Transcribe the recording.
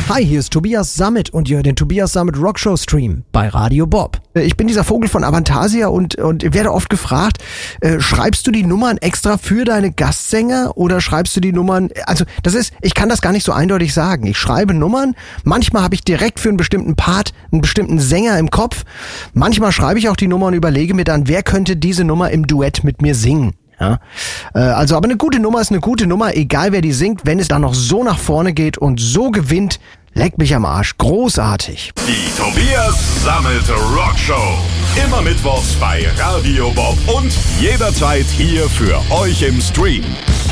Hi, hier ist Tobias Sammet und ihr hört den Tobias Sammet Rockshow Stream bei Radio Bob. Ich bin dieser Vogel von Avantasia und werde oft gefragt, schreibst du die Nummern extra für deine Gastsänger oder schreibst du die Nummern, ich kann das gar nicht so eindeutig sagen. Ich schreibe Nummern, manchmal habe ich direkt für einen bestimmten Part einen bestimmten Sänger im Kopf, manchmal schreibe ich auch die Nummer und überlege mir dann, wer könnte diese Nummer im Duett mit mir singen. Ja, aber eine gute Nummer ist eine gute Nummer, egal wer die singt, wenn es dann noch so nach vorne geht und so gewinnt, leck mich am Arsch, großartig. Die Tobias Sammet Rockshow, immer mittwochs bei Radio Bob und jederzeit hier für euch im Stream.